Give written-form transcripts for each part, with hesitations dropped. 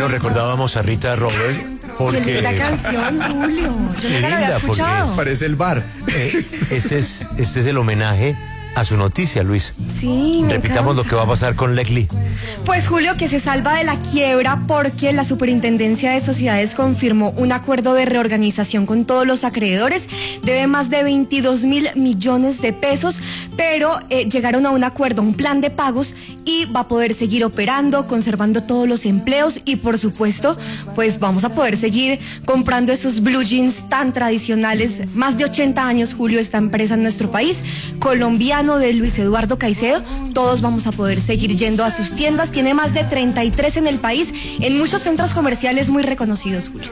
Bueno, recordábamos a Rita Robert porque... Qué linda canción, Julio. Yo nunca la había escuchado. Parece el bar. Este es el homenaje a su noticia, Luis. Sí, me Repitamos encanta. lo que va a pasar con Leslie. Pues Julio, que se salva de la quiebra porque la Superintendencia de Sociedades confirmó un acuerdo de reorganización con todos los acreedores. Debe más de 22.000 millones de pesos, pero llegaron a un acuerdo, un plan de pagos, y va a poder seguir operando, conservando todos los empleos y, por supuesto, pues vamos a poder seguir comprando esos blue jeans tan tradicionales. Más de 80 años, Julio, esta empresa en nuestro país, colombiano, de Luis Eduardo Caicedo. Todos vamos a poder seguir yendo a sus tiendas. Tiene más de 33 en el país, en muchos centros comerciales muy reconocidos, Julio.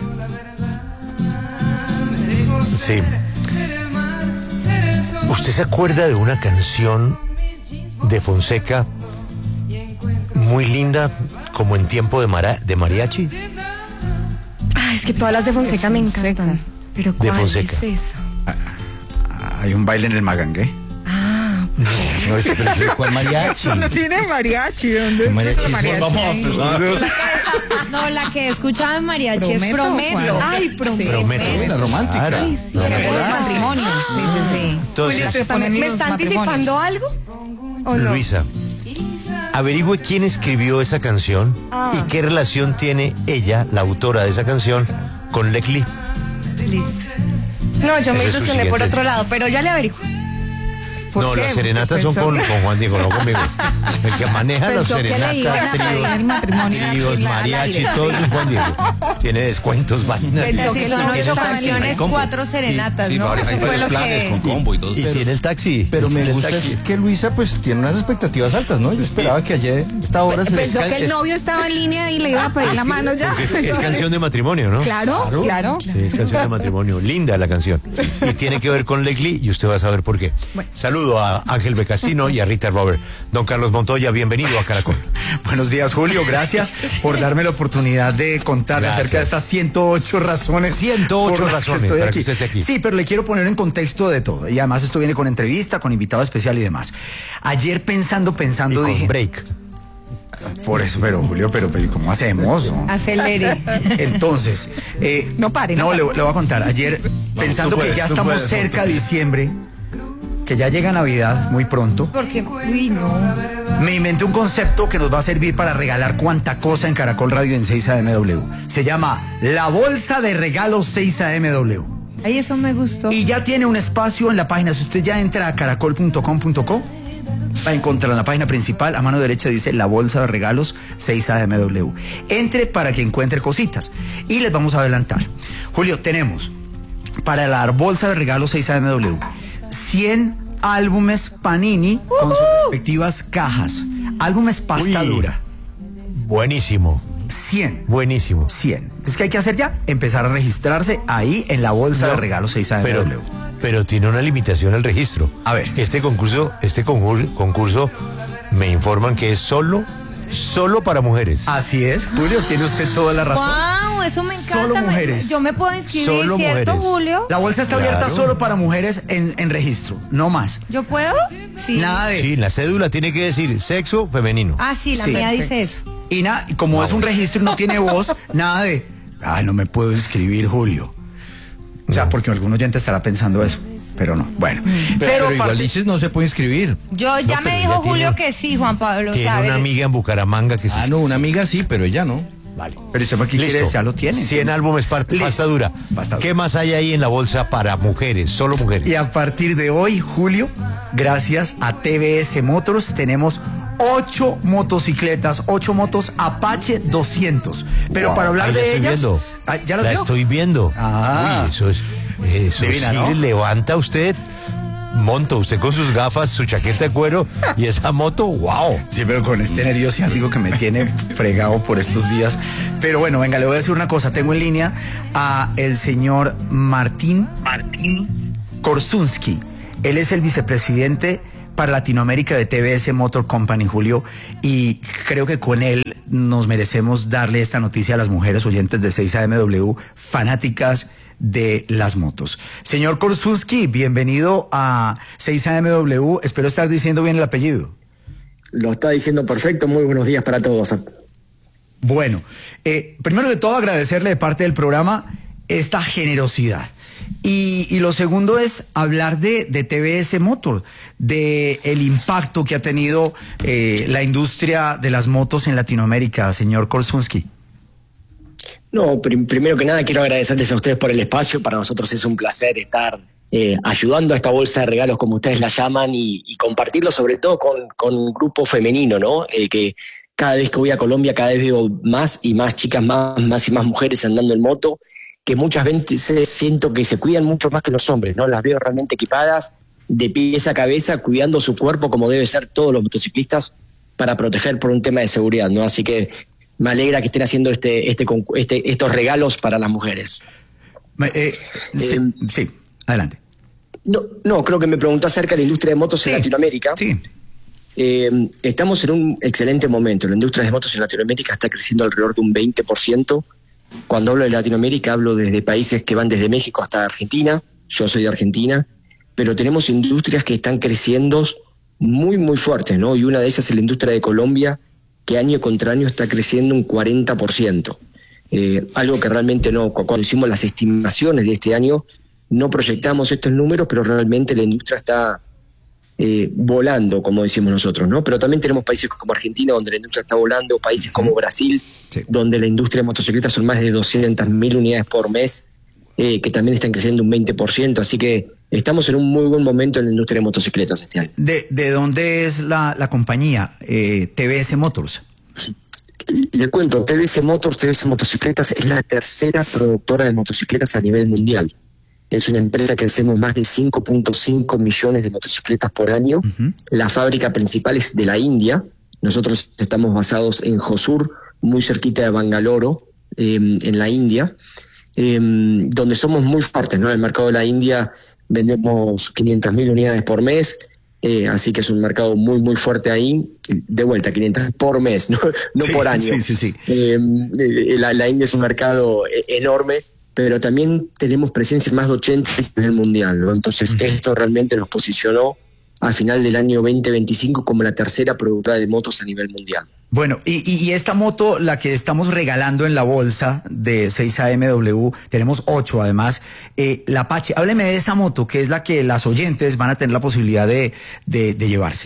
Sí. ¿Usted se acuerda de una canción de Fonseca muy linda, como en tiempo de mariachi? Ay, es que todas las de Fonseca me encantan. Pero ¿cuál Fonseca. es esa? Hay un baile en el Magangué. No, pero ¿cuál mariachi? Solo tiene mariachi. ¿Dónde es Mariachi, nuestro mariachi? Vamos a ahí? empezar. No, la que escuchaba en mariachi es Prometo. Ay, Prometo. Prometo. Una romántica. Claro. Ay, sí. Que por los matrimonios. Sí, sí, sí. Entonces, Julio, ponen ¿me los está matrimonios. anticipando algo? ¿O no? Luisa, averigüe quién escribió esa canción y qué relación tiene ella, la autora de esa canción, con Leslie. Listo. No, yo me Ese es su ilusioné por siguiente. otro lado, pero ya le averiguo. ¿Por No, qué? las serenatas son Pensó- con Juan Diego, no conmigo. El que maneja las Pensó que le iban a serenatas, pedir el matrimonio tríos, aquí al mariachi, aire. todo es Juan Diego. Tiene descuentos, vainas. Pensó Si que son no, 8 eso canciones, combo. 4 serenatas, Sí, ¿no? hay Eso fue varios lo planes que... con combo y todo. Y tiene el taxi. Pero me Tiene el gusta taxi. que Luisa pues tiene unas expectativas altas, ¿no? Yo esperaba que ayer a esta hora se Pensó Es- que el novio estaba en línea y le iba a pedir la mano ya. Es canción de matrimonio, ¿no? Claro, claro. Sí, es canción de matrimonio. Linda la canción. Y tiene que ver con Leslie y usted va a saber por qué. Saludo a Ángel Becasino y a Rita Robert. Don Carlos Montoya, bienvenido a Caracol. Buenos días, Julio. Gracias por darme la oportunidad de contarle Gracias. acerca de estas 108 razones. 108 por las que razones estoy para que usted esté aquí. Sí, pero le quiero poner en contexto de todo. Y además esto viene con entrevista, con invitado especial y demás. Ayer pensando, Y con dije... break. Por eso, pero Julio, pero ¿cómo hacemos? No? Acelere. Entonces, No pare, no no, pare. le voy a contar. Ayer, pensando tú puedes, que ya tú estamos puedes, cerca de diciembre, que ya llega Navidad muy pronto, Porque, uy, no. me inventé un concepto que nos va a servir para regalar cuanta cosa en Caracol Radio en 6AMW. Se llama La Bolsa de Regalos 6AMW. Ay, eso me gustó. Y ya tiene un espacio en la página. Si usted ya entra a caracol.com.co, va a encontrar en la página principal, a mano derecha dice La Bolsa de Regalos 6AMW. Entre para que encuentre cositas. Y les vamos a adelantar. Julio, tenemos para la Bolsa de Regalos 6AMW 100 álbumes Panini con sus respectivas cajas. Álbumes pasta Uy. dura. Buenísimo, 100. buenísimo. 100. Entonces, ¿qué hay que hacer ya? Empezar a registrarse ahí en la Bolsa de Regalos 6AMW. Pero tiene una limitación el registro. A ver. Este concurso me informan que es solo para mujeres. Así es, Julio, tiene usted toda la razón. Wow, eso me encanta. Solo mujeres. Yo me puedo inscribir, Solo ¿cierto, mujeres. Julio? La bolsa está Claro. abierta solo para mujeres en registro, no más. ¿Yo puedo? Sí. Nada de... Sí, la cédula tiene que decir sexo femenino. Ah, sí, la Sí. mía dice eso. Y nada, y como es un registro y no tiene voz, nada de... Ay, no me puedo inscribir, Julio. O sea, porque algún oyente estará pensando eso, pero no. Bueno, Pero igual parte- dices no se puede inscribir. Yo ya No, me pero dijo ella tiene Julio un- que sí, Juan Pablo. Tiene ¿sabe? una amiga en Bucaramanga que Ah, no, una amiga sí, pero ella no. Vale. Pero usted aquí quiere, ya lo tiene. 100 álbumes Listo. pasta dura. Pasta dura. ¿Qué más hay ahí en la bolsa para mujeres? Solo mujeres. Y a partir de hoy, Julio, gracias a TBS Motors, tenemos 8 motocicletas, 8 motos Apache 200. Pero Wow, para hablar ahí la de estoy ellas... viendo. Ah, ¿ya las La vio? estoy viendo. Ah. Uy, eso Divina, sí ¿no? le levanta a usted. Monta usted con sus gafas, su chaqueta de cuero y esa moto, wow. Sí, pero con este nervio ciático que me tiene fregado por estos días. Pero bueno, venga, le voy a decir una cosa. Tengo en línea a el señor Martín Korsunski. Él es el vicepresidente para Latinoamérica de TBS Motor Company, Julio, y creo que con él nos merecemos darle esta noticia a las mujeres oyentes de 6AMW, fanáticas de las motos. Señor Korsunski, bienvenido a 6AMW. Espero estar diciendo bien el apellido. Lo está diciendo perfecto. Muy buenos días para todos. Bueno, primero de todo agradecerle de parte del programa esta generosidad. Y lo segundo es hablar de TVS Motor, de el impacto que ha tenido la industria de las motos en Latinoamérica, señor Korsunski. No, primero que nada quiero agradecerles a ustedes por el espacio. Para nosotros es un placer estar ayudando a esta bolsa de regalos, como ustedes la llaman, y compartirlo sobre todo con un grupo femenino, ¿no? Que cada vez que voy a Colombia, cada vez veo más y más chicas, más y más mujeres andando en moto, que muchas veces siento que se cuidan mucho más que los hombres, ¿no? Las veo realmente equipadas, de pies a cabeza, cuidando su cuerpo como debe ser todos los motociclistas para proteger por un tema de seguridad, ¿no? Así que me alegra que estén haciendo estos regalos para las mujeres. Sí, adelante. No, creo que me preguntó acerca de la industria de motos en Latinoamérica. Sí. Estamos en un excelente momento. La industria de motos en Latinoamérica está creciendo alrededor de un 20%. Cuando hablo de Latinoamérica, hablo desde países que van desde México hasta Argentina. Yo soy de Argentina, pero tenemos industrias que están creciendo muy, muy fuertes, ¿no? Y una de ellas es la industria de Colombia, que año contra año está creciendo un 40%. Algo que realmente no, cuando hicimos las estimaciones de este año, no proyectamos estos números, pero realmente la industria está volando, como decimos nosotros, ¿no? Pero también tenemos países como Argentina, donde la industria está volando, países como Brasil, donde la industria de motocicletas son más de 200.000 unidades por mes, que también están creciendo un 20%, así que estamos en un muy buen momento en la industria de motocicletas este año. ¿De dónde es la compañía TVS Motors? Le cuento, TVS Motocicletas es la tercera productora de motocicletas a nivel mundial. Es una empresa que hacemos más de 5.5 millones de motocicletas por año. La fábrica principal es de la India. Nosotros estamos basados en Hosur, muy cerquita de Bangalore, en la India, donde somos muy fuertes, ¿no? En el mercado de la India vendemos 500.000 unidades por mes, así que es un mercado muy, muy fuerte ahí. De vuelta, 500 por mes, no por año. Sí. La India es un mercado enorme, pero también tenemos presencia en más de 80 países a nivel mundial, ¿no? Entonces esto realmente nos posicionó al final del año 2025 como la tercera productora de motos a nivel mundial. Bueno, y esta moto, la que estamos regalando en la bolsa de 6AMW, tenemos 8 además, la Apache. Hábleme de esa moto, que es la que las oyentes van a tener la posibilidad de llevarse.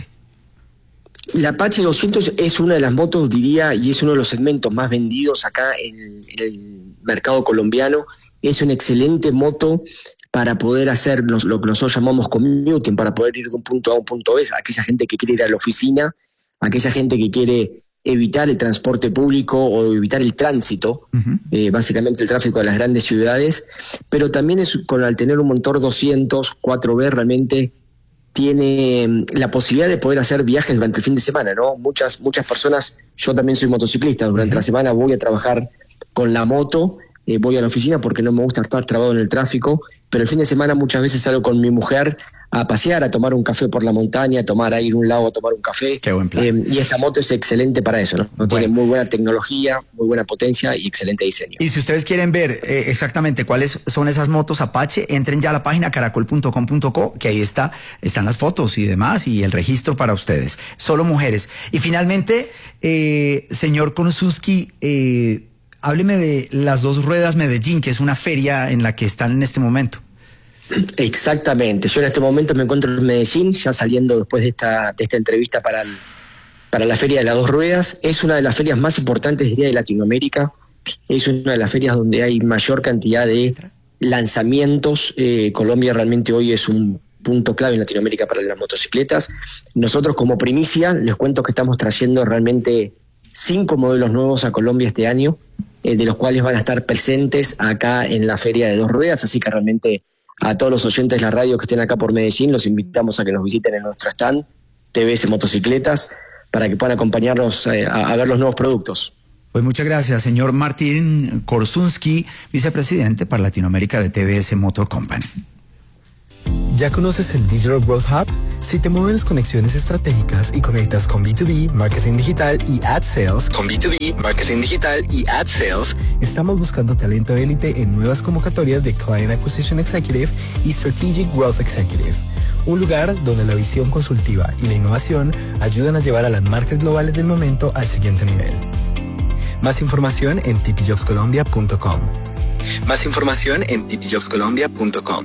La Apache 200 es una de las motos, diría, y es uno de los segmentos más vendidos acá en el mercado colombiano. Es una excelente moto para poder hacer lo que nosotros llamamos commuting, para poder ir de un punto A a un punto B, aquella gente que quiere ir a la oficina, aquella gente que quiere evitar el transporte público o evitar el tránsito, básicamente el tráfico de las grandes ciudades, pero también al tener un motor 200 4B realmente tiene la posibilidad de poder hacer viajes durante el fin de semana, ¿no? Muchas personas, yo también soy motociclista, durante la semana voy a trabajar con la moto, voy a la oficina porque no me gusta estar trabado en el tráfico, pero el fin de semana muchas veces salgo con mi mujer a pasear, a tomar un café por la montaña, a ir a un lago a tomar un café. Qué buen plan. Y esta moto es excelente para eso, ¿no? Bueno. Tiene muy buena tecnología, muy buena potencia y excelente diseño. Y si ustedes quieren ver exactamente cuáles son esas motos Apache, entren ya a la página caracol.com.co, que ahí están las fotos y demás, y el registro para ustedes. Solo mujeres. Y finalmente, señor Korsunski, hábleme de las Dos Ruedas Medellín, que es una feria en la que están en este momento. Exactamente. Yo en este momento me encuentro en Medellín, ya saliendo después de esta entrevista para la Feria de las Dos Ruedas. Es una de las ferias más importantes, diría, de Latinoamérica. Es una de las ferias donde hay mayor cantidad de lanzamientos. Colombia realmente hoy es un punto clave en Latinoamérica para las motocicletas. Nosotros, como primicia, les cuento que estamos trayendo realmente 5 modelos nuevos a Colombia este año, de los cuales van a estar presentes acá en la Feria de Dos Ruedas, así que realmente a todos los oyentes de la radio que estén acá por Medellín, los invitamos a que nos visiten en nuestro stand TVS Motocicletas para que puedan acompañarnos a ver los nuevos productos. Pues muchas gracias, señor Martín Korsunski, vicepresidente para Latinoamérica de TVS Motor Company. ¿Ya conoces el Digital Growth Hub? Si te mueven las conexiones estratégicas y conectas con B2B, marketing digital y ad sales, estamos buscando talento élite en nuevas convocatorias de Client Acquisition Executive y Strategic Growth Executive. Un lugar donde la visión consultiva y la innovación ayudan a llevar a las marcas globales del momento al siguiente nivel. Más información en tipijobscolombia.com. Más información en tipijobscolombia.com.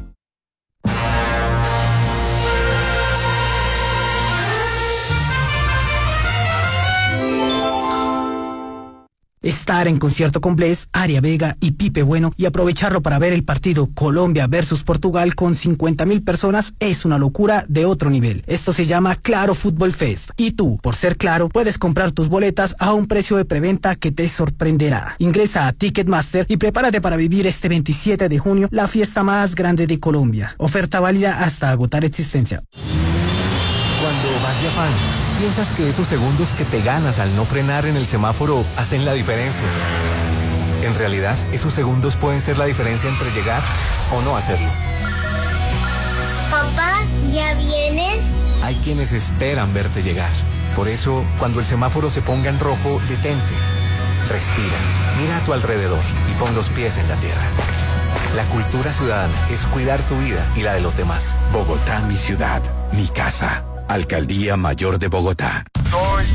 Estar en concierto con Bless, Aria Vega y Pipe Bueno y aprovecharlo para ver el partido Colombia versus Portugal con 50,000 personas es una locura de otro nivel. Esto se llama Claro Fútbol Fest. Y tú, por ser Claro, puedes comprar tus boletas a un precio de preventa que te sorprenderá. Ingresa a Ticketmaster y prepárate para vivir este 27 de junio la fiesta más grande de Colombia. Oferta válida hasta agotar existencia. Cuando vas de afán, piensas que esos segundos que te ganas al no frenar en el semáforo hacen la diferencia. En realidad, esos segundos pueden ser la diferencia entre llegar o no hacerlo. Papá, ¿ya vienes? Hay quienes esperan verte llegar. Por eso, cuando el semáforo se ponga en rojo, detente. Respira, mira a tu alrededor y pon los pies en la tierra. La cultura ciudadana es cuidar tu vida y la de los demás. Bogotá, mi ciudad, mi casa. Alcaldía Mayor de Bogotá. Soy